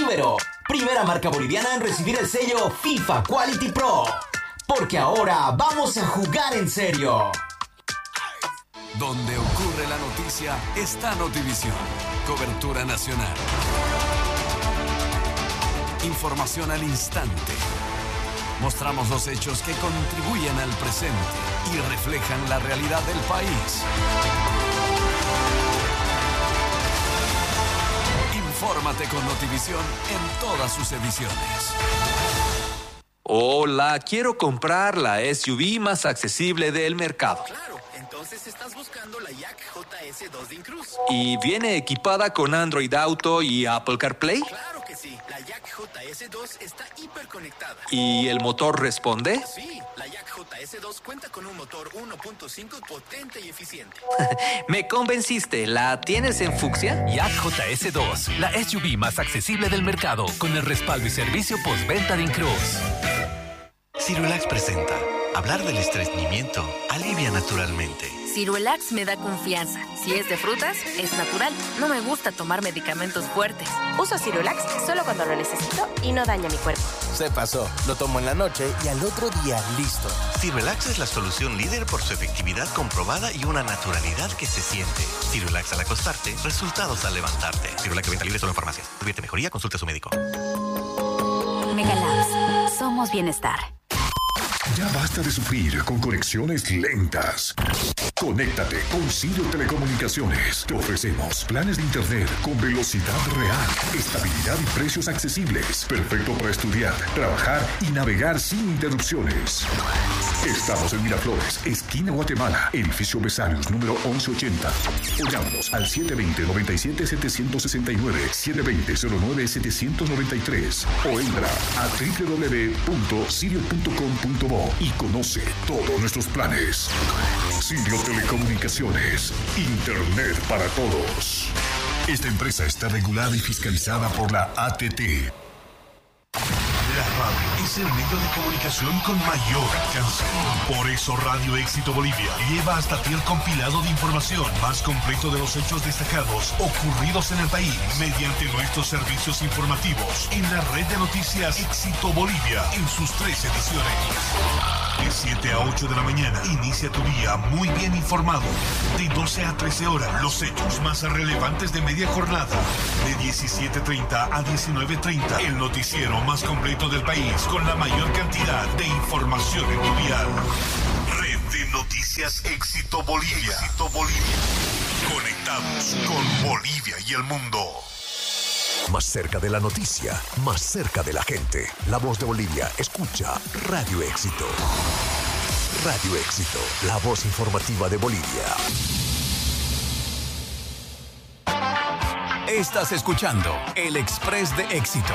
Ibero, primera marca boliviana en recibir el sello FIFA Quality Pro. Porque ahora vamos a jugar en serio. Donde ocurre la noticia está Notivisión. Cobertura nacional. Información al instante. Mostramos los hechos que contribuyen al presente y reflejan la realidad del país. Infórmate con Notivisión en todas sus ediciones. Hola, quiero comprar la SUV más accesible del mercado. Claro, entonces estás buscando la Yak JS2 de Incruz. ¿Y viene equipada con Android Auto y Apple CarPlay? Claro que sí, la Yak JS2 está hiperconectada. ¿Y el motor responde? Sí, la Yak JS2 cuenta con un motor 1.5 potente y eficiente. Me convenciste, ¿la tienes en fucsia? Yak JS2, la SUV más accesible del mercado, con el respaldo y servicio postventa de Incruz. Cirulax presenta. Hablar del estreñimiento alivia naturalmente. Cirulax me da confianza. Si es de frutas, es natural. No me gusta tomar medicamentos fuertes. Uso Cirulax solo cuando lo necesito y no daña mi cuerpo. Se pasó. Lo tomo en la noche y al otro día listo. Cirulax es la solución líder por su efectividad comprobada y una naturalidad que se siente. Cirulax al acostarte, resultados al levantarte. Cirulax de venta libre solo en farmacias. Advierte mejoría, consulte a su médico. Megalabs. Somos bienestar. Ya basta de sufrir con conexiones lentas. Conéctate con Sirio Telecomunicaciones. Te ofrecemos planes de internet con velocidad real, estabilidad y precios accesibles. Perfecto para estudiar, trabajar y navegar sin interrupciones. Estamos en Miraflores, esquina Guatemala, edificio Besarios, número 1180. O llámanos al 720-97-769, 720-09-793 o entra a www.sirio.com.bo y conoce todos nuestros planes. Sirio Telecomunicaciones, Internet para todos. Esta empresa está regulada y fiscalizada por la ATT. La radio es el medio de comunicación con mayor alcance. Por eso Radio Éxito Bolivia lleva hasta ti el compilado de información más completo de los hechos destacados ocurridos en el país mediante nuestros servicios informativos en la red de noticias Éxito Bolivia en sus 3 ediciones. De 7 a 8 de la mañana, inicia tu día muy bien informado. De 12 a 13 horas, los hechos más relevantes de media jornada. De 17:30 a 19:30, el noticiero más completo del país con la mayor cantidad de información en tu dial. Red de Noticias Éxito Bolivia. Éxito Bolivia. Conectados con Bolivia y el mundo. Más cerca de la noticia, más cerca de la gente. La voz de Bolivia, escucha Radio Éxito. Radio Éxito, la voz informativa de Bolivia. Estás escuchando El Express de Éxito.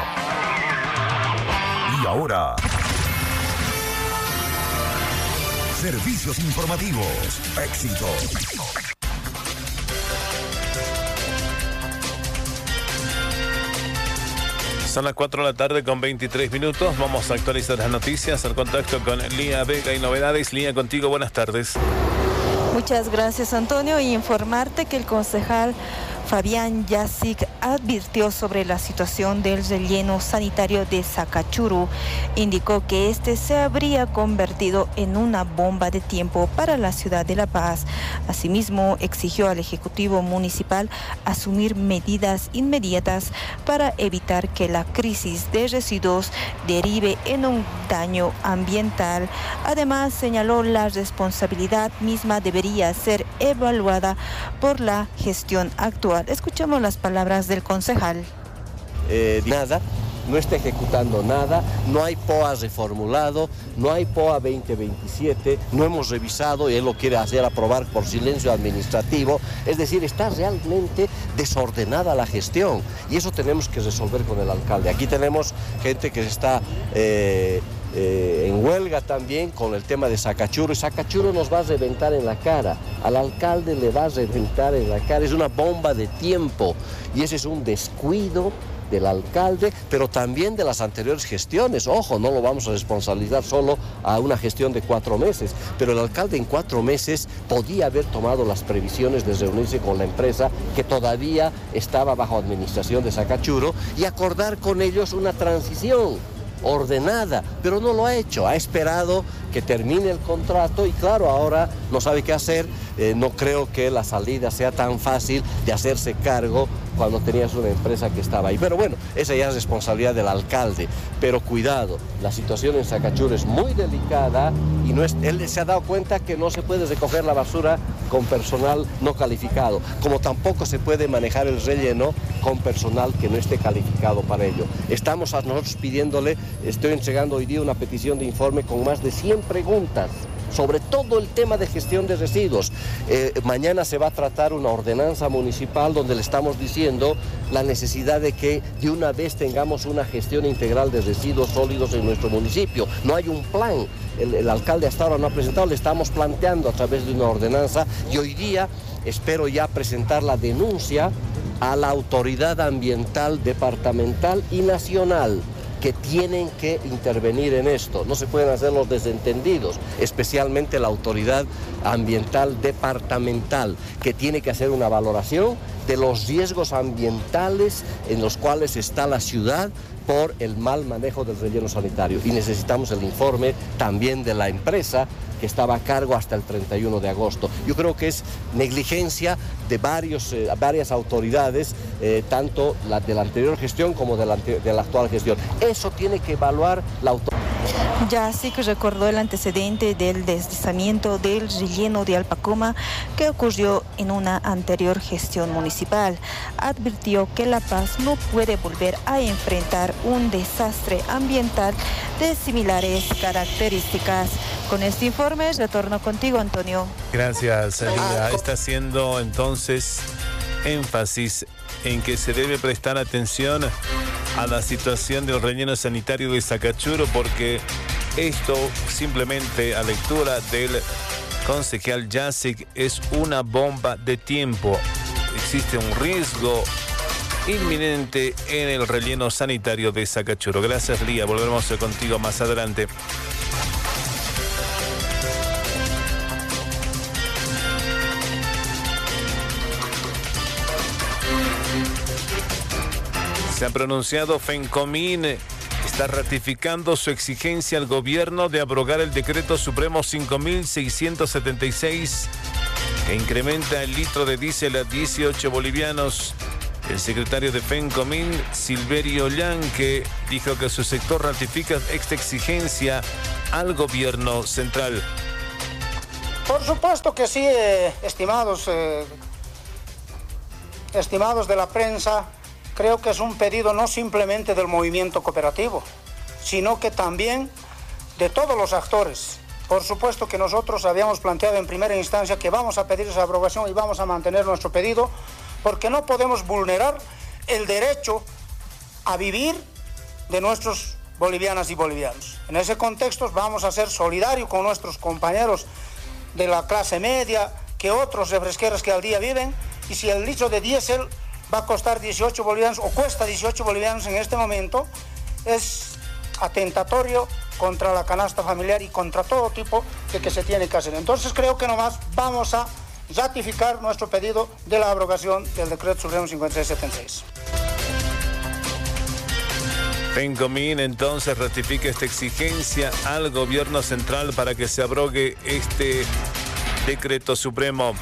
Y ahora, servicios informativos. Éxito. Son las 4 de la tarde con 23 minutos. Vamos a actualizar las noticias. Al contacto con Lía Vega y novedades. Lía, contigo, buenas tardes. Muchas gracias, Antonio. Y informarte que el concejal Fabián Yacic advirtió sobre la situación del relleno sanitario de Sacachuru. Indicó que este se habría convertido en una bomba de tiempo para la ciudad de La Paz. Asimismo, exigió al Ejecutivo Municipal asumir medidas inmediatas para evitar que la crisis de residuos derive en un daño ambiental. Además, señaló la responsabilidad misma debería ser evaluada por la gestión actual. Escuchemos las palabras del concejal. Nada, no está ejecutando nada, no hay POA reformulado, no hay POA 2027, no hemos revisado y él lo quiere hacer aprobar por silencio administrativo. Es decir, está realmente desordenada la gestión y eso tenemos que resolver con el alcalde. Aquí tenemos gente que está en huelga también con el tema de Sacachuru. Sacachuru nos va a reventar en la cara, al alcalde le va a reventar en la cara, es una bomba de tiempo y ese es un descuido del alcalde, pero también de las anteriores gestiones. Ojo, no lo vamos a responsabilizar solo a una gestión de 4 meses, pero el alcalde en 4 meses podía haber tomado las previsiones de reunirse con la empresa que todavía estaba bajo administración de Sacachuro y acordar con ellos una transición ordenada, pero no lo ha hecho, ha esperado que termine el contrato y claro, ahora no sabe qué hacer. No creo que la salida sea tan fácil de hacerse cargo cuando tenías una empresa que estaba ahí. Pero bueno, esa ya es responsabilidad del alcalde. Pero cuidado, la situación en Sacachuro es muy delicada y él se ha dado cuenta que no se puede recoger la basura con personal no calificado, como tampoco se puede manejar el relleno con personal que no esté calificado para ello. Estamos a nosotros pidiéndole, estoy entregando hoy día una petición de informe con más de 100 preguntas sobre todo el tema de gestión de residuos. Mañana se va a tratar una ordenanza municipal donde le estamos diciendo la necesidad de que de una vez tengamos una gestión integral de residuos sólidos en nuestro municipio. No hay un plan, el alcalde hasta ahora no ha presentado, le estamos planteando a través de una ordenanza y hoy día espero ya presentar la denuncia a la autoridad ambiental departamental y nacional, que tienen que intervenir en esto. No se pueden hacer los desentendidos, especialmente la autoridad ambiental departamental, que tiene que hacer una valoración de los riesgos ambientales en los cuales está la ciudad por el mal manejo del relleno sanitario. Y necesitamos el informe también de la empresa que estaba a cargo hasta el 31 de agosto. Yo creo que es negligencia de varias autoridades, tanto la de la anterior gestión como de la actual gestión. Eso tiene que evaluar la autoridad. Yasik recordó el antecedente del deslizamiento del relleno de Alpacoma que ocurrió en una anterior gestión municipal. Advirtió que La Paz no puede volver a enfrentar un desastre ambiental de similares características. Con este informe retorno contigo, Antonio. Gracias, Lía. Está haciendo entonces énfasis en que se debe prestar atención a la situación del relleno sanitario de Sacachuro, porque esto, simplemente a lectura del concejal Yasik, es una bomba de tiempo. Existe un riesgo inminente en el relleno sanitario de Sacachuro. Gracias, Lía. Volveremos contigo más adelante. Se ha pronunciado FENCOMIN, está ratificando su exigencia al gobierno de abrogar el decreto supremo 5.676 que incrementa el litro de diésel a 18 bolivianos. El secretario de FENCOMIN, Silverio Llanque, dijo que su sector ratifica esta exigencia al gobierno central. Por supuesto que sí, estimados de la prensa. Creo que es un pedido no simplemente del movimiento cooperativo, sino que también de todos los actores. Por supuesto que nosotros habíamos planteado en primera instancia que vamos a pedir esa abrogación y vamos a mantener nuestro pedido, porque no podemos vulnerar el derecho a vivir de nuestros bolivianas y bolivianos. En ese contexto vamos a ser solidarios con nuestros compañeros de la clase media, que otros refresqueros que al día viven, y si el litro de diésel va a costar 18 bolivianos o cuesta 18 bolivianos en este momento, es atentatorio contra la canasta familiar y contra todo tipo de que se tiene que hacer. Entonces creo que nomás vamos a ratificar nuestro pedido de la abrogación del decreto supremo 5676. FENCOMIN entonces ratifica esta exigencia al gobierno central para que se abrogue este decreto supremo.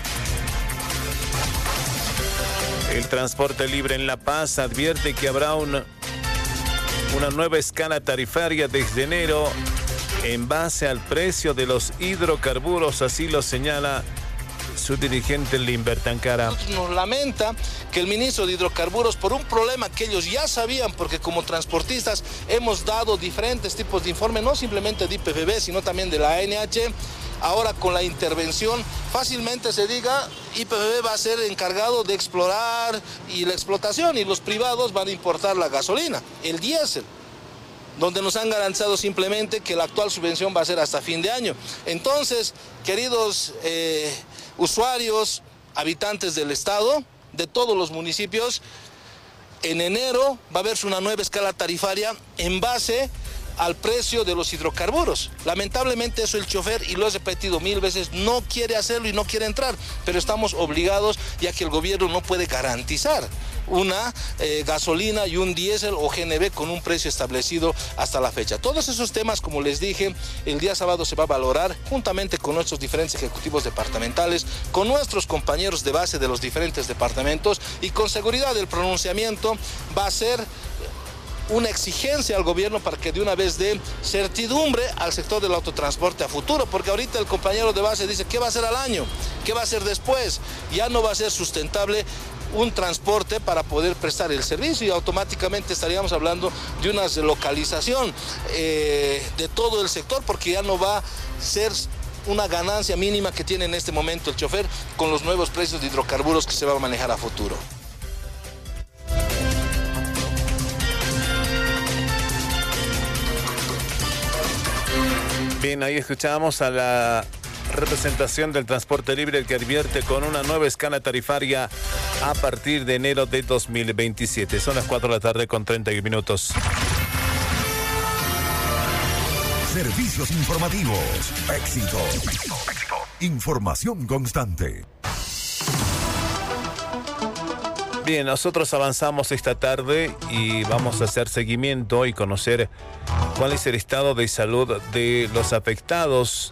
El transporte libre en La Paz advierte que habrá una nueva escala tarifaria desde enero en base al precio de los hidrocarburos, así lo señala su dirigente Limber Tancara. Nos lamenta que el ministro de Hidrocarburos, por un problema que ellos ya sabían, porque como transportistas hemos dado diferentes tipos de informes, no simplemente de IPFB, sino también de la ANH, ahora con la intervención fácilmente se diga IPFB va a ser encargado de explorar y la explotación, y los privados van a importar la gasolina, el diésel, donde nos han garantizado simplemente que la actual subvención va a ser hasta fin de año. Entonces, queridos usuarios, habitantes del estado, de todos los municipios, en enero va a haberse una nueva escala tarifaria en base al precio de los hidrocarburos. Lamentablemente eso el chofer, y lo he repetido 1000 veces, no quiere hacerlo y no quiere entrar, pero estamos obligados, ya que el gobierno no puede garantizar una gasolina y un diésel o GNV con un precio establecido hasta la fecha. Todos esos temas, como les dije, el día sábado se va a valorar juntamente con nuestros diferentes ejecutivos departamentales, con nuestros compañeros de base de los diferentes departamentos, y con seguridad el pronunciamiento va a ser una exigencia al gobierno para que de una vez dé certidumbre al sector del autotransporte a futuro, porque ahorita el compañero de base dice, ¿qué va a hacer al año? ¿Qué va a hacer después? Ya no va a ser sustentable un transporte para poder prestar el servicio, y automáticamente estaríamos hablando de una deslocalización de todo el sector, porque ya no va a ser una ganancia mínima que tiene en este momento el chofer con los nuevos precios de hidrocarburos que se va a manejar a futuro. Bien, ahí escuchamos a la representación del transporte libre, que advierte con una nueva escala tarifaria a partir de enero de 2027. Son las 4 de la tarde con 31 minutos. Servicios informativos. Éxito. Información constante. Bien, nosotros avanzamos esta tarde y vamos a hacer seguimiento y conocer cuál es el estado de salud de los afectados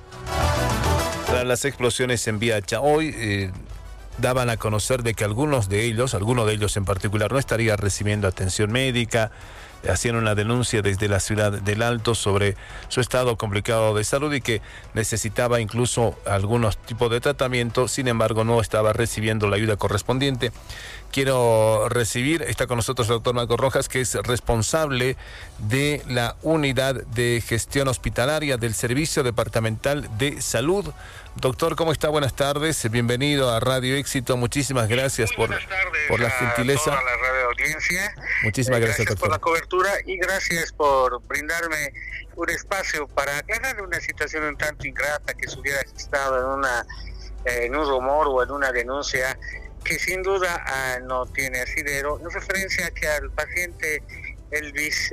tras las explosiones en Viacha. Hoy daban a conocer de que alguno de ellos en particular, no estaría recibiendo atención médica. Hacían una denuncia desde la ciudad del Alto sobre su estado complicado de salud y que necesitaba incluso algunos tipos de tratamiento. Sin embargo, no estaba recibiendo la ayuda correspondiente. Quiero recibir, está con nosotros el doctor Marco Rojas, que es responsable de la unidad de gestión hospitalaria del Servicio Departamental de Salud. Doctor, ¿cómo está? Buenas tardes, bienvenido a Radio Éxito. Muchísimas gracias por la gentileza. A toda la radio audiencia. Muchísimas gracias, doctor. Por la cobertura y gracias por brindarme un espacio para aclarar una situación un tanto ingrata que se hubiera estado en un rumor o en una denuncia que sin duda no tiene asidero, en referencia a que al paciente Elvis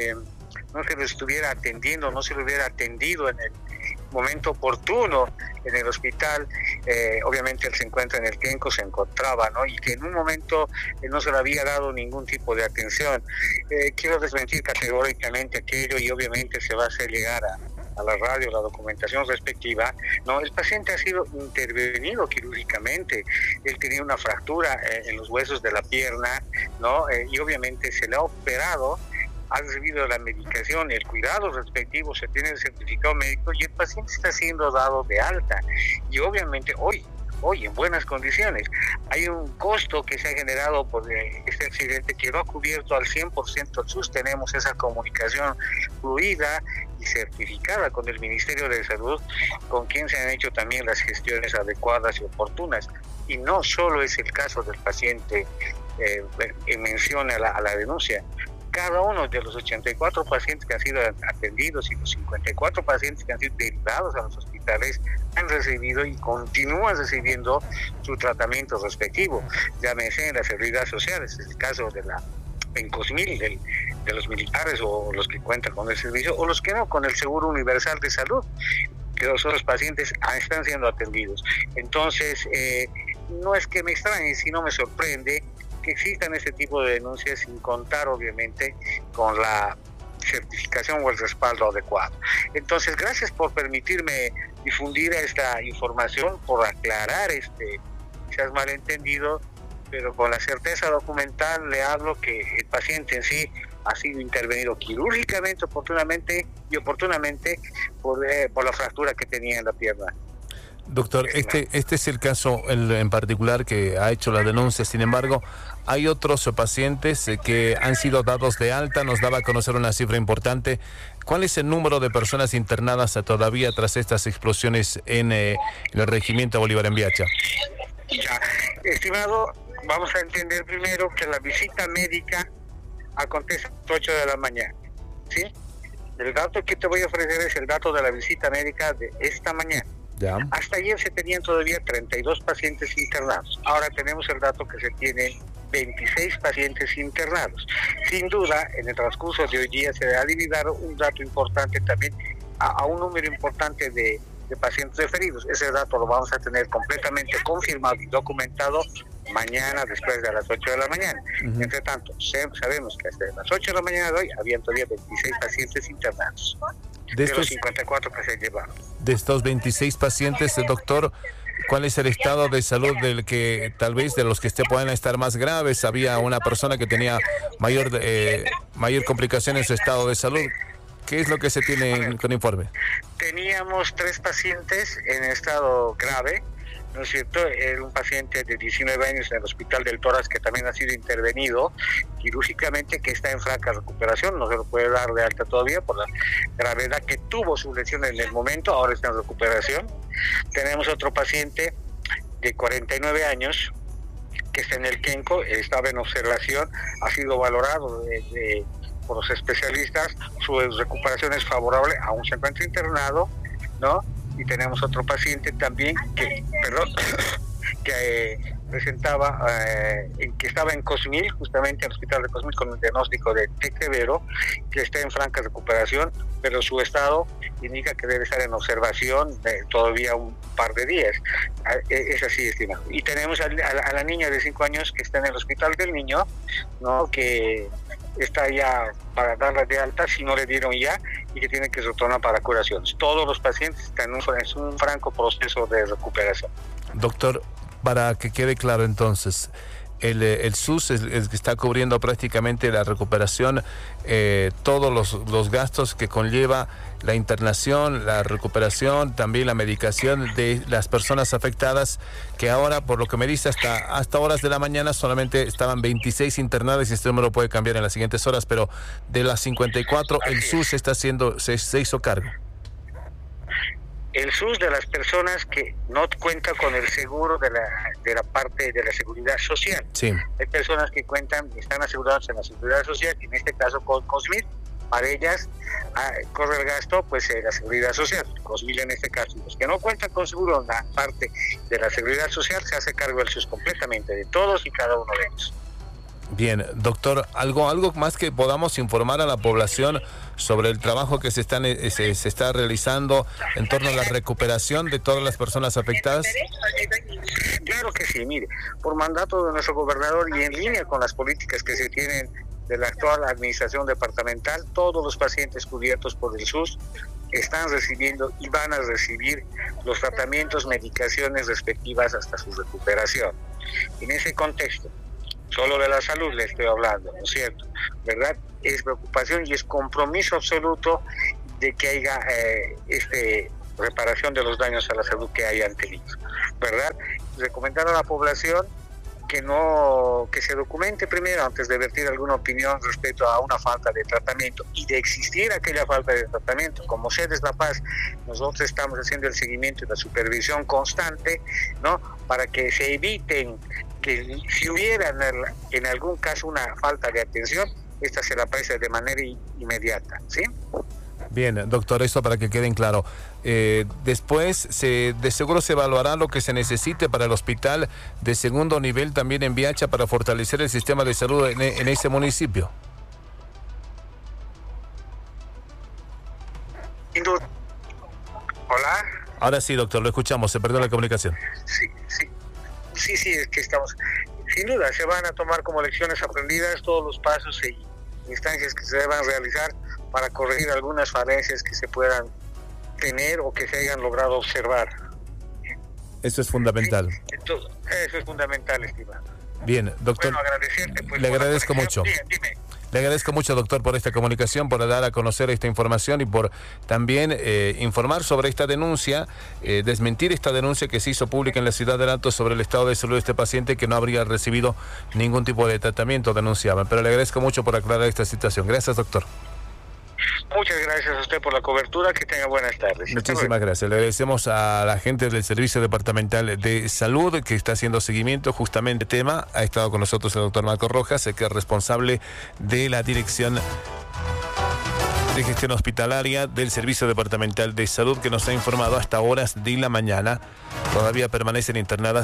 no se lo estuviera atendiendo, no se lo hubiera atendido en el momento oportuno en el hospital. Obviamente él se encuentra en el Kenco, se encontraba, ¿no? Y que en un momento no se le había dado ningún tipo de atención. Quiero desmentir categóricamente aquello, y obviamente se va a hacer llegar a la radio la documentación respectiva. No, el paciente ha sido intervenido quirúrgicamente. Él tenía una fractura en los huesos de la pierna, ¿no? Y obviamente se le ha operado, ha recibido la medicación, el cuidado respectivo, se tiene el certificado médico y el paciente está siendo dado de alta. Y obviamente hoy en buenas condiciones. Hay un costo que se ha generado por este accidente que no ha cubierto al 100% el SUS. Tenemos esa comunicación fluida y certificada con el Ministerio de Salud, con quien se han hecho también las gestiones adecuadas y oportunas. Y no solo es el caso del paciente que menciona la denuncia. Cada uno de los 84 pacientes que han sido atendidos y los 54 pacientes que han sido derivados a los hospitales han recibido y continúan recibiendo su tratamiento respectivo. Llámese en las seguridad sociales, es el caso de la Encosmil, de los militares o los que cuentan con el servicio, o los que no, con el Seguro Universal de Salud, que los otros pacientes están siendo atendidos. Entonces, no es que me extrañe, sino me sorprende que existan este tipo de denuncias sin contar obviamente con la certificación o el respaldo adecuado. Entonces, gracias por permitirme difundir esta información, por aclarar quizás malentendido, pero con la certeza documental le hablo que el paciente en sí ha sido intervenido quirúrgicamente oportunamente por la fractura que tenía en la pierna. Doctor, este es el caso en particular que ha hecho la denuncia. Sin embargo, hay otros pacientes que han sido dados de alta. Nos daba a conocer una cifra importante. ¿Cuál es el número de personas internadas todavía tras estas explosiones en el Regimiento Bolívar en Viacha? Ya, estimado, vamos a entender primero que la visita médica acontece a las 8 de la mañana, ¿sí? El dato que te voy a ofrecer es el dato de la visita médica de esta mañana. Ya. Hasta ayer se tenían todavía 32 pacientes internados. Ahora tenemos el dato que se tiene 26 pacientes internados. Sin duda, en el transcurso de hoy día se va a divulgar un dato importante también a un número importante de pacientes referidos. Ese dato lo vamos a tener completamente confirmado y documentado mañana después de las 8 de la mañana. Entre tanto, sabemos que hasta las 8 de la mañana de hoy habían todavía 26 pacientes internados. De los 54 que se llevaron. De estos 26 pacientes, doctor, ¿cuál es el estado de salud del que tal vez de los que puedan estar más graves? Había una persona que tenía mayor complicación en su estado de salud. ¿Qué es lo que se tiene con informe? Teníamos 3 pacientes en estado grave, ¿no es cierto? Un paciente de 19 años en el Hospital del Tórax que también ha sido intervenido quirúrgicamente, que está en franca recuperación, no se lo puede dar de alta todavía por la gravedad que tuvo su lesión en el momento, ahora está en recuperación. Tenemos otro paciente de 49 años que está en el Kenco, estaba en observación, ha sido valorado por los especialistas, su recuperación es favorable, aún se encuentra internado, ¿no? Y tenemos otro paciente también que presentaba, que estaba en Cosmil, justamente en el hospital de Cosmil con un diagnóstico de TEC-severo, que está en franca recuperación, pero su estado indica que debe estar en observación todavía un par de días. Es así, estimado. Y tenemos a la niña de 5 años que está en el hospital del niño, ¿no? Que está ya para darla de alta si no le dieron ya, y que tiene que retornar para curaciones. Todos los pacientes están en un franco proceso de recuperación. Doctor, para que quede claro entonces, el SUS es el que está cubriendo prácticamente la recuperación, todos los gastos que conlleva la internación, la recuperación, también la medicación de las personas afectadas, que ahora, por lo que me dice, hasta horas de la mañana solamente estaban 26 internadas, y este número puede cambiar en las siguientes horas, pero de las 54 el SUS se hizo cargo. El SUS de las personas que no cuentan con el seguro de la parte de la seguridad social. Sí. Hay personas que están aseguradas en la seguridad social, y en este caso con Cosmil, para ellas corre el gasto la seguridad social, Cosmil en este caso. Los que no cuentan con seguro en la parte de la seguridad social, se hace cargo del SUS completamente, de todos y cada uno de ellos. Bien, doctor, ¿algo más que podamos informar a la población sobre el trabajo que se está realizando en torno a la recuperación de todas las personas afectadas? Claro que sí, mire, por mandato de nuestro gobernador y en línea con las políticas que se tienen de la actual administración departamental, todos los pacientes cubiertos por el SUS están recibiendo y van a recibir los tratamientos, medicaciones respectivas hasta su recuperación. En ese contexto, solo de la salud le estoy hablando, ¿no es cierto? ¿Verdad? Es preocupación y es compromiso absoluto de que haya reparación de los daños a la salud que hayan tenido, ¿verdad? Recomendar a la población que se documente primero antes de vertir alguna opinión respecto a una falta de tratamiento, y de existir aquella falta de tratamiento, como Sedes La Paz, nosotros estamos haciendo el seguimiento y la supervisión constante, ¿no? Para que se eviten que si hubiera en algún caso una falta de atención, esta se la presta de manera inmediata, ¿sí? Bien, doctor, eso para que queden claro. Después, de seguro se evaluará lo que se necesite para el hospital de segundo nivel también en Viacha para fortalecer el sistema de salud en ese municipio. Hola. Ahora sí, doctor, lo escuchamos, se perdió la comunicación. Sí, es que estamos... Sin duda, se van a tomar como lecciones aprendidas todos los pasos y instancias que se deban realizar para corregir algunas falencias que se puedan tener o que se hayan logrado observar. Eso es fundamental. Sí, entonces, eso es fundamental, estimado. Bien, doctor, bueno, agradecerte, le agradezco mucho. Dime. Le agradezco mucho, doctor, por esta comunicación, por dar a conocer esta información y por también informar sobre esta denuncia, desmentir esta denuncia que se hizo pública en la ciudad de Alto sobre el estado de salud de este paciente, que no habría recibido ningún tipo de tratamiento, denunciaban. Pero le agradezco mucho por aclarar esta situación. Gracias, doctor. Muchas gracias a usted por la cobertura, que tenga buenas tardes. Muchísimas gracias. Le agradecemos a la gente del Servicio Departamental de Salud que está haciendo seguimiento justamente tema. Ha estado con nosotros el doctor Marco Rojas, que es responsable de la dirección de Gestión Hospitalaria del Servicio Departamental de Salud, que nos ha informado hasta horas de la mañana todavía permanecían internadas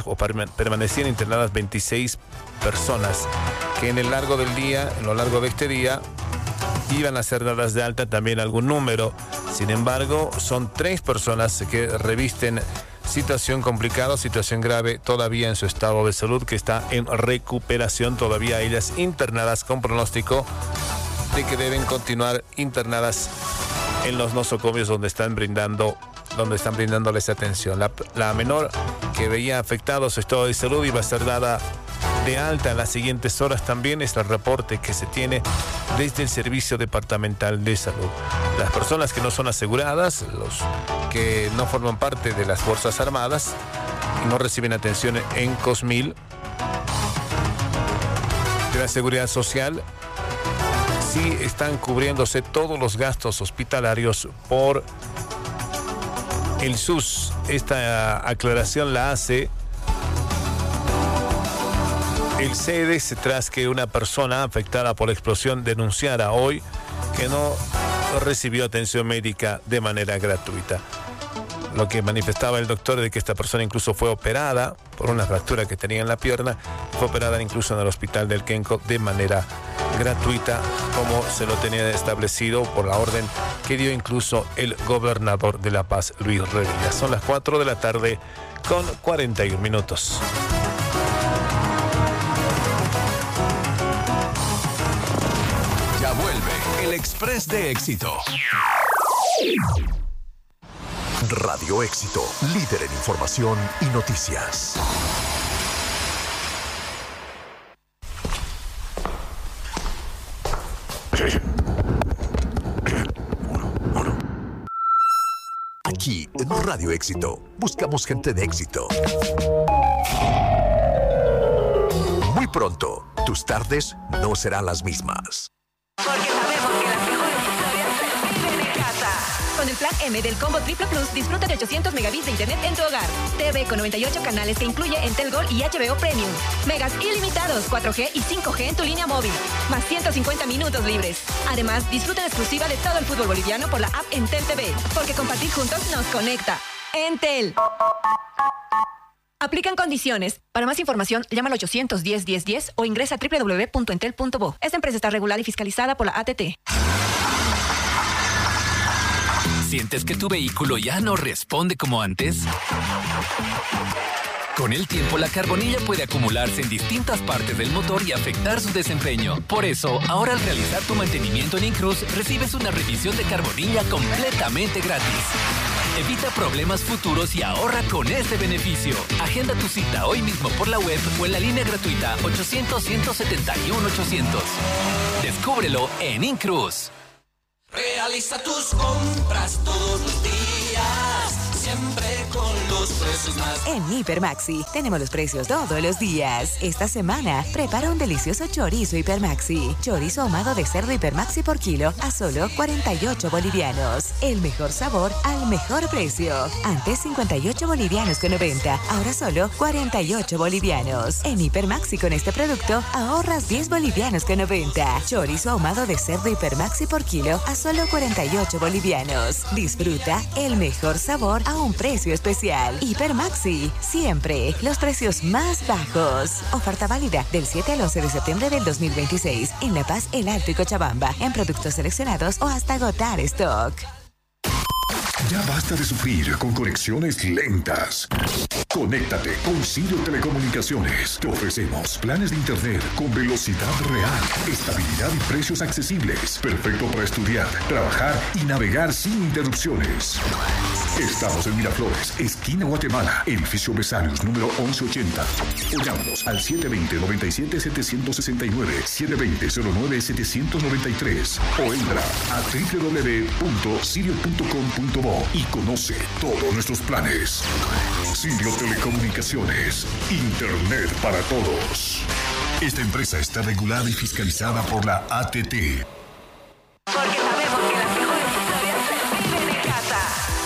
26 personas que en el largo del día, en lo largo de este día, iban a ser dadas de alta también algún número. Sin embargo, son 3 personas que revisten situación complicada, situación grave todavía en su estado de salud, que está en recuperación, todavía ellas internadas con pronóstico de que deben continuar internadas en los nosocomios donde están brindándoles atención. La menor, que veía afectado su estado de salud, iba a ser dada de alta en las siguientes horas. También es el reporte que se tiene desde el Servicio Departamental de Salud. Las personas que no son aseguradas, los que no forman parte de las Fuerzas Armadas y no reciben atención en COSMIL de la Seguridad Social, sí están cubriéndose todos los gastos hospitalarios por el SUS. Esta aclaración la hace el CEDES tras que una persona afectada por la explosión denunciara hoy que no recibió atención médica de manera gratuita. Lo que manifestaba el doctor de que esta persona incluso fue operada por una fractura que tenía en la pierna, fue operada incluso en el hospital del Kenco de manera gratuita, como se lo tenía establecido por la orden que dio incluso el gobernador de La Paz, Luis Revilla. Son las 4 de la tarde con 41 minutos. Ya vuelve el Express de Éxito. Radio Éxito, líder en información y noticias. Aquí en Radio Éxito buscamos gente de éxito. Muy pronto, tus tardes no serán las mismas. Porque sabemos que las mejores historias se viven en casa. Con el plan M del Combo Triple Plus, disfruta de 800 megabits de internet en tu hogar. TV con 98 canales que incluye Entel Gold y HBO Premium. Megas ilimitados, 4G y 5G en tu línea móvil. Más 150 minutos libres. Además, disfruta en exclusiva de todo el fútbol boliviano por la app Entel TV. Porque compartir juntos nos conecta. Entel. Aplican condiciones. Para más información, llama al 810-1010 o ingresa a www.entel.bo. Esta empresa está regulada y fiscalizada por la ATT. ¿Sientes que tu vehículo ya no responde como antes? Con el tiempo, la carbonilla puede acumularse en distintas partes del motor y afectar su desempeño. Por eso, ahora al realizar tu mantenimiento en Incruz, recibes una revisión de carbonilla completamente gratis. Evita problemas futuros y ahorra con este beneficio. Agenda tu cita hoy mismo por la web o en la línea gratuita 800-171-800. Descúbrelo en Incruz. Realiza tus compras todos los días, siempre con los precios más. En Hipermaxi tenemos los precios todos los días. Esta semana prepara un delicioso chorizo Hipermaxi. Chorizo ahumado de cerdo Hipermaxi por kilo a solo 48 bolivianos. El mejor sabor al mejor precio. Antes 58 bolivianos con 90, ahora solo 48 bolivianos. En Hipermaxi con este producto ahorras 10 bolivianos con 90. Chorizo ahumado de cerdo Hipermaxi por kilo a solo 48 bolivianos. Disfruta el mejor sabor a un precio especial. Hipermaxi, siempre los precios más bajos. Oferta válida del 7 al 11 de septiembre del 2026 en La Paz, El Alto y Cochabamba, en productos seleccionados o hasta agotar stock. Ya basta de sufrir con conexiones lentas. Conéctate con Sirio Telecomunicaciones. Te ofrecemos planes de internet con velocidad real, estabilidad y precios accesibles. Perfecto para estudiar, trabajar y navegar sin interrupciones. Estamos en Miraflores, esquina Guatemala, edificio Besarios, número 1180. O llámanos al 720-97-769, 720-09-793 o entra a www.sirio.com.bo y conoce todos nuestros planes. Sirio Telecomunicaciones, internet para todos. Esta empresa está regulada y fiscalizada por la ATT. Porque sabemos que las mejores historias se viven en casa.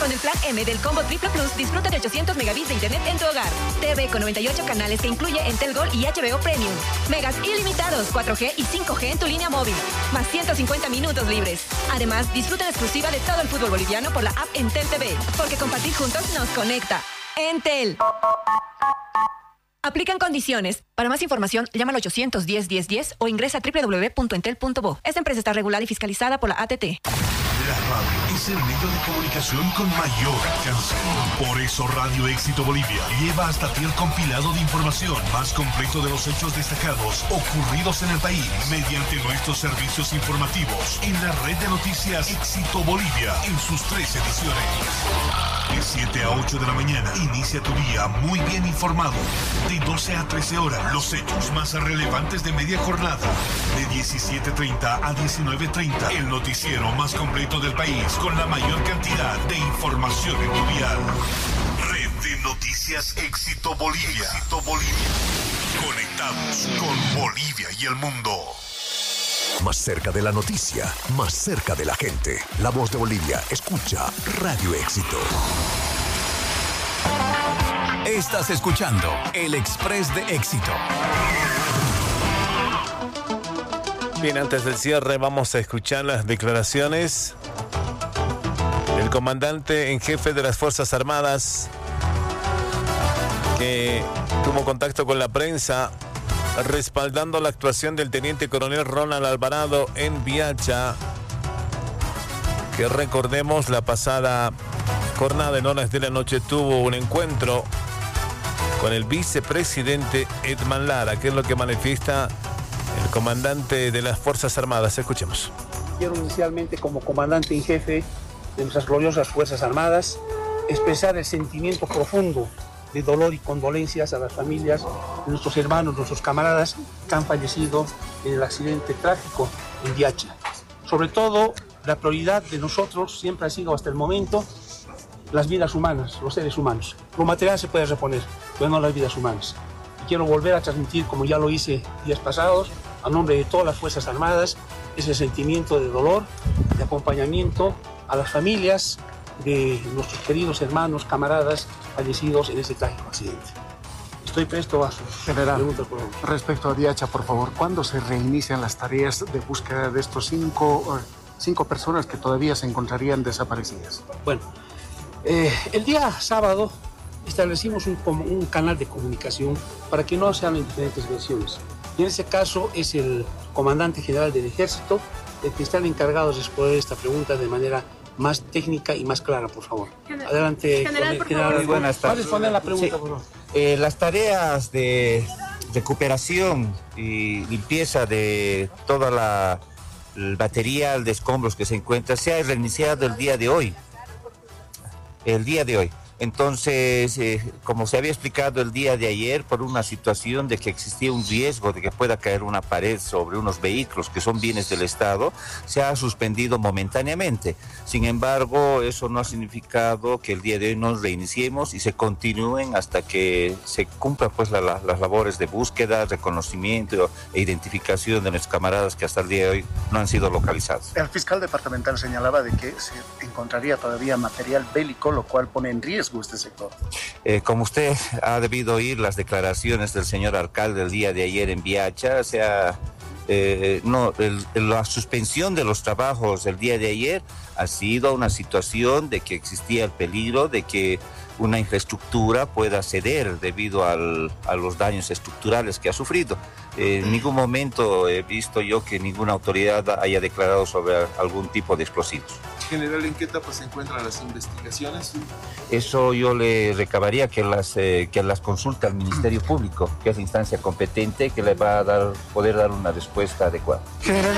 Con el plan M del Combo Triple Plus, disfruta de 800 megabits de internet en tu hogar. TV con 98 canales que incluye Entel Gold y HBO Premium. Megas ilimitados, 4G y 5G en tu línea móvil. Más 150 minutos libres. Además, disfruta en exclusiva de todo el fútbol boliviano por la app Entel TV. Porque compartir juntos nos conecta. Entel. Aplican condiciones. Para más información, llama al 810-1010 o ingresa a www.entel.bo. Esta empresa está regulada y fiscalizada por la ATT. La radio es el medio de comunicación con mayor alcance. Por eso Radio Éxito Bolivia lleva hasta ti el compilado de información más completo de los hechos destacados ocurridos en el país mediante nuestros servicios informativos en la red de noticias Éxito Bolivia en sus 3 ediciones. De 7 a 8 de la mañana, inicia tu día muy bien informado. De 12 a 13 horas, los hechos más relevantes de media jornada. De 17:30 a 19:30, el noticiero más completo del país con la mayor cantidad de información en tu dial. Red de Noticias Éxito Bolivia. Éxito Bolivia. Conectados con Bolivia y el mundo. Más cerca de la noticia, más cerca de la gente. La voz de Bolivia, escucha Radio Éxito. Estás escuchando El Express de Éxito. Bien, antes del cierre vamos a escuchar las declaraciones del comandante en jefe de las Fuerzas Armadas que tuvo contacto con la prensa respaldando la actuación del teniente coronel Ronald Alvarado en Viacha, que recordemos la pasada jornada en horas de la noche tuvo un encuentro con el vicepresidente Edman Lara, que es lo que manifiesta el comandante de las Fuerzas Armadas. Escuchemos. Quiero inicialmente, como comandante en jefe de nuestras gloriosas Fuerzas Armadas, expresar el sentimiento profundo de dolor y condolencias a las familias de nuestros hermanos, nuestros camaradas que han fallecido en el accidente trágico en Viacha. Sobre todo, la prioridad de nosotros siempre ha sido hasta el momento las vidas humanas, los seres humanos. Lo material se puede reponer, pero no las vidas humanas. Y quiero volver a transmitir, como ya lo hice días pasados, a nombre de todas las Fuerzas Armadas, ese sentimiento de dolor, de acompañamiento a las familias de nuestros queridos hermanos, camaradas fallecidos en ese trágico accidente. Estoy presto a su pregunta, por favor. Respecto a Viacha, por favor, ¿cuándo se reinician las tareas de búsqueda de estos cinco personas que todavía se encontrarían desaparecidas? Bueno, el día sábado establecimos un canal de comunicación para que no sean en diferentes versiones. Y en ese caso es el comandante general del Ejército el que están encargados de responder esta pregunta de manera más técnica y más clara, por favor. Adelante, general. Muy buenas tardes. ¿Puedes responder la pregunta, por favor? Las tareas de recuperación y limpieza de toda el material de escombros que se encuentra se ha reiniciado el día de hoy. Entonces, como se había explicado el día de ayer, por una situación de que existía un riesgo de que pueda caer una pared sobre unos vehículos que son bienes del Estado, se ha suspendido momentáneamente. Sin embargo, eso no ha significado que el día de hoy nos reiniciemos y se continúen hasta que se cumplan pues las labores de búsqueda, reconocimiento e identificación de nuestros camaradas que hasta el día de hoy no han sido localizados. El fiscal departamental señalaba de que se encontraría todavía material bélico, lo cual pone en riesgo este sector. Como usted ha debido oír las declaraciones del señor alcalde el día de ayer en Viacha, la suspensión de los trabajos el día de ayer ha sido una situación de que existía el peligro de que una infraestructura pueda ceder debido a los daños estructurales que ha sufrido. En ningún momento he visto yo que ninguna autoridad haya declarado sobre algún tipo de explosivos. General, ¿en qué etapa se encuentran las investigaciones? Eso yo le recabaría que las consulte al Ministerio Público, que es la instancia competente que le va a poder dar una respuesta adecuada. Perdón,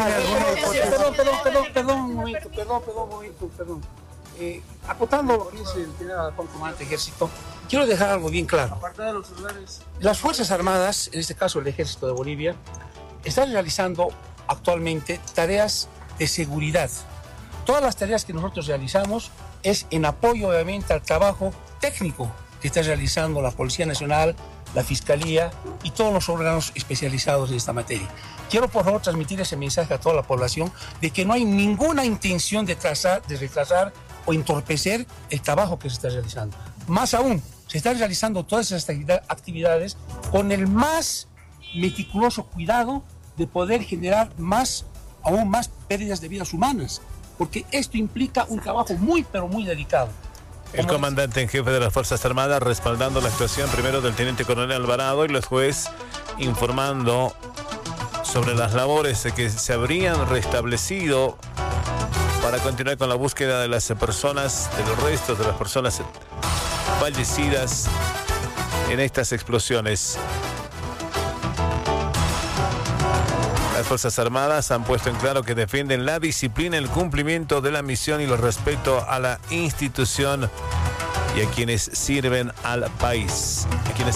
un momento. Acotando lo que dice el general comandante de Ejército, quiero dejar algo bien claro. Las Fuerzas Armadas, en este caso el Ejército de Bolivia, están realizando actualmente tareas de seguridad. Todas las tareas que nosotros realizamos es en apoyo, obviamente, al trabajo técnico que está realizando la Policía Nacional, la Fiscalía y todos los órganos especializados en esta materia. Quiero, por favor, transmitir ese mensaje a toda la población de que no hay ninguna intención de retrasar o entorpecer el trabajo que se está realizando. Más aún, se están realizando todas esas actividades con el más meticuloso cuidado de poder generar aún más pérdidas de vidas humanas, porque esto implica un trabajo muy, pero muy delicado. El comandante en jefe de las Fuerzas Armadas respaldando la actuación primero del teniente coronel Alvarado y los jueces informando sobre las labores que se habrían restablecido para continuar con la búsqueda de las personas, de los restos de las personas fallecidas en estas explosiones. Las Fuerzas Armadas han puesto en claro que defienden la disciplina, el cumplimiento de la misión y el respeto a la institución y a quienes sirven al país.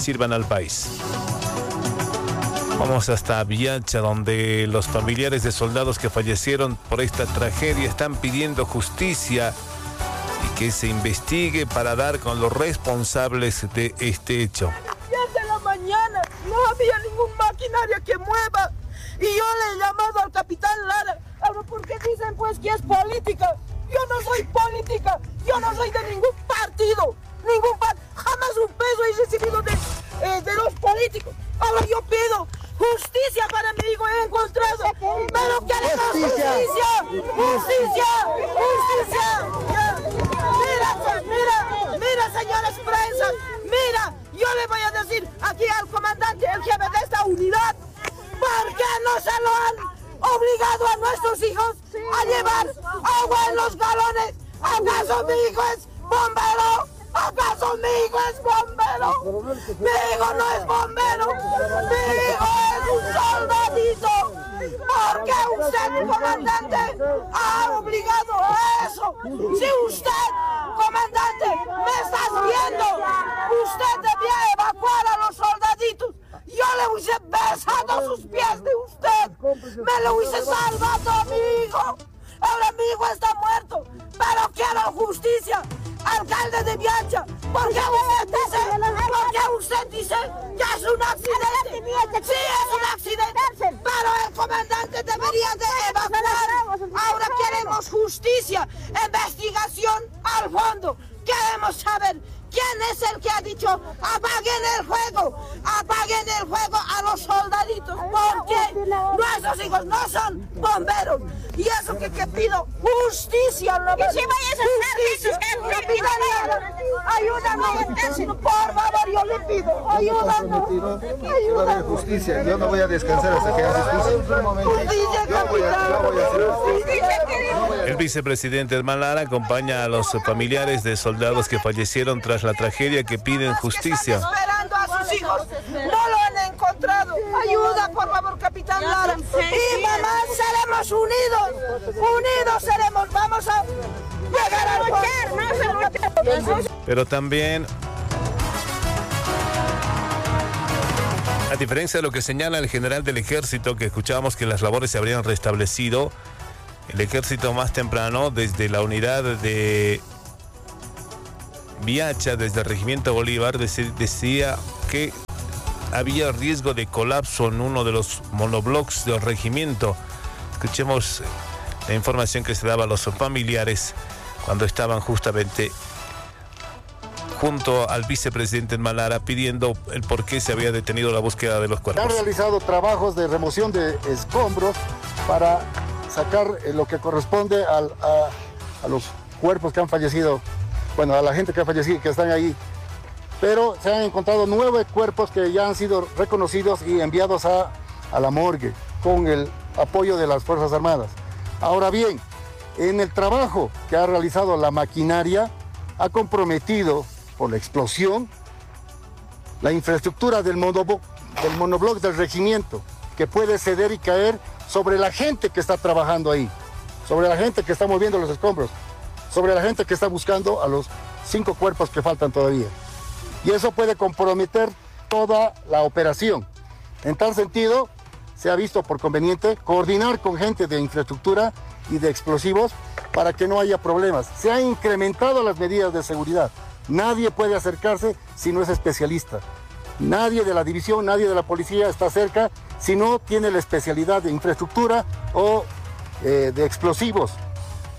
Vamos hasta Viacha, donde los familiares de soldados que fallecieron por esta tragedia están pidiendo justicia y que se investigue para dar con los responsables de este hecho. 10 de la mañana, no había ninguna maquinaria que mueva. Y yo le he llamado al capitán Lara. Ahora, ¿por qué dicen pues que es política? Yo no soy política. Yo no soy de ningún partido. Jamás un peso he recibido de los políticos. Ahora yo pido justicia para mi hijo. He encontrado. Pero queremos justicia. Mira, señores prensas. Mira, yo le voy a decir aquí al comandante, el jefe de esta unidad. ¿Por qué no se lo han obligado a nuestros hijos a llevar agua en los galones? ¿Acaso mi hijo es bombero? ¿Acaso mi hijo es bombero? Mi hijo no es bombero. Mi hijo es un soldadito. ¿Por qué usted, comandante, ha obligado a eso? Si usted, comandante, me estás viendo, usted debía evacuar a los soldaditos. Yo le hubiese besado sus pies de usted. Me lo hubiese salvado a mi hijo. Ahora mi hijo está muerto. Pero quiero justicia. Alcalde de Viacha, ¿por qué usted dice que es un accidente? Sí, es un accidente. Pero el comandante debería de evacuar. Ahora queremos justicia, investigación al fondo. Queremos saber quién es el que ha dicho apaguen el fuego a los soldaditos, porque nuestros hijos no son bomberos. Y eso que pido justicia. ¿Y si vayas a hacer ayúdanos, por favor, yo le pido, ayúdanos. Justicia, yo no voy a descansar hasta que haga justicia. Yo voy a hacer justicia. El vicepresidente Edman Lara acompaña a los familiares de soldados que fallecieron tras la tragedia que piden justicia. Están esperando a sus hijos, no lo han encontrado. Ayuda, por favor, capitán Lara. Y mamá, seremos unidos seremos. Vamos a llegar al poder. Pero también, a diferencia de lo que señala el general del ejército, que escuchábamos que las labores se habrían restablecido, el ejército más temprano, desde la unidad de Viacha, desde el regimiento Bolívar, decía que había riesgo de colapso en uno de los monoblocks del regimiento. Escuchemos la información que se daba a los familiares cuando estaban justamente junto al vicepresidente Edman Lara pidiendo el por qué se había detenido la búsqueda de los cuerpos. Han realizado trabajos de remoción de escombros para sacar lo que corresponde a los cuerpos que han fallecido, bueno, a la gente que ha fallecido, que están ahí. Pero se han encontrado 9 cuerpos que ya han sido reconocidos y enviados a la morgue con el apoyo de las Fuerzas Armadas. Ahora bien, en el trabajo que ha realizado la maquinaria, ha comprometido por la explosión la infraestructura del monobloc del regimiento, que puede ceder y caer sobre la gente que está trabajando ahí, sobre la gente que está moviendo los escombros, sobre la gente que está buscando a los 5 cuerpos que faltan todavía. Y eso puede comprometer toda la operación. En tal sentido, se ha visto por conveniente coordinar con gente de infraestructura y de explosivos para que no haya problemas. Se han incrementado las medidas de seguridad. Nadie puede acercarse si no es especialista. Nadie de la división, nadie de la policía está cerca si no tiene la especialidad de infraestructura o de explosivos.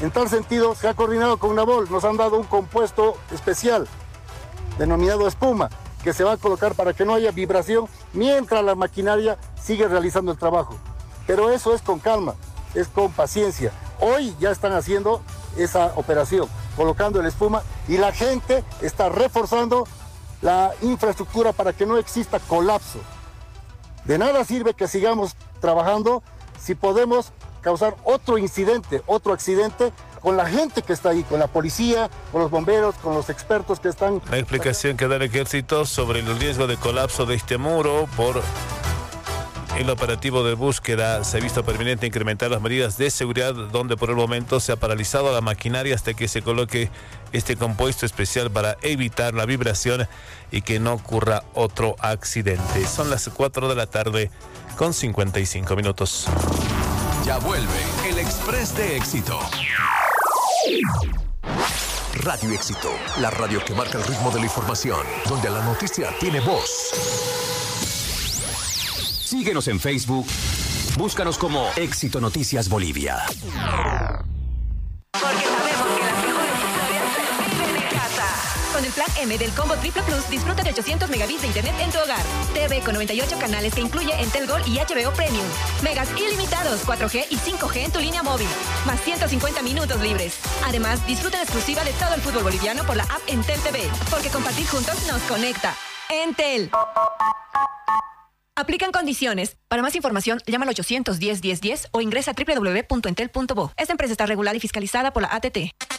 En tal sentido, se ha coordinado con Nabol, nos han dado un compuesto especial denominado espuma, que se va a colocar para que no haya vibración mientras la maquinaria sigue realizando el trabajo. Pero eso es con calma, es con paciencia. Hoy ya están haciendo esa operación, colocando el espuma, y la gente está reforzando la infraestructura para que no exista colapso. De nada sirve que sigamos trabajando si podemos causar otro incidente, otro accidente con la gente que está ahí, con la policía, con los bomberos, con los expertos que están... La explicación que da el ejército sobre el riesgo de colapso de este muro por el operativo de búsqueda. Se ha visto permanente incrementar las medidas de seguridad, donde por el momento se ha paralizado la maquinaria hasta que se coloque este compuesto especial para evitar la vibración y que no ocurra otro accidente. Son las 4 de la tarde con 55 minutos. Ya vuelve el Express de Éxito. Radio Éxito, la radio que marca el ritmo de la información, donde la noticia tiene voz. Síguenos en Facebook. Búscanos como Éxito Noticias Bolivia. Porque sabemos que las mejores historias se viven en casa. Con el plan M del Combo Triple Plus, disfruta de 800 megabits de internet en tu hogar. TV con 98 canales que incluye Entel Gold y HBO Premium. Megas ilimitados, 4G y 5G en tu línea móvil. Más 150 minutos libres. Además, disfruta en exclusiva de todo el fútbol boliviano por la app Entel TV. Porque compartir juntos nos conecta. Entel. Aplican condiciones. Para más información, llama al 810-1010 o ingresa a www.entel.bo. Esta empresa está regulada y fiscalizada por la ATT.